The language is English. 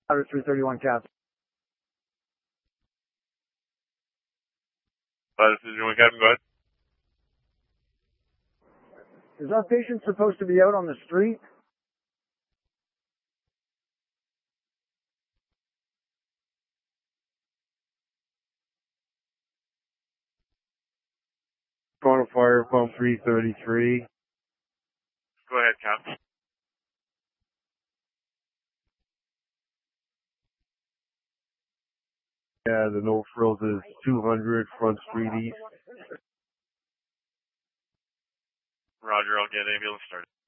Outer 331 Cap. Outer 331 Captain, go ahead. Is our patient supposed to be out on the street? Toronto Fire Pump 333. Go ahead, Captain. Yeah, the no frills is 200 Front Street East. Roger, I'll get ambulance started.